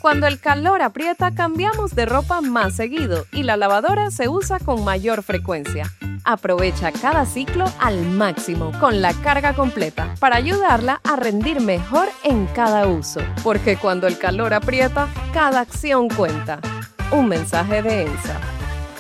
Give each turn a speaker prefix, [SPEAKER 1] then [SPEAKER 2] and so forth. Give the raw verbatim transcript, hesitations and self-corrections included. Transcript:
[SPEAKER 1] Cuando el calor aprieta, cambiamos de ropa más seguido y la lavadora se usa con mayor frecuencia. Aprovecha cada ciclo al máximo con la carga completa para ayudarla a rendir mejor en cada uso. Porque cuando el calor aprieta, cada acción cuenta. Un mensaje de ENSA.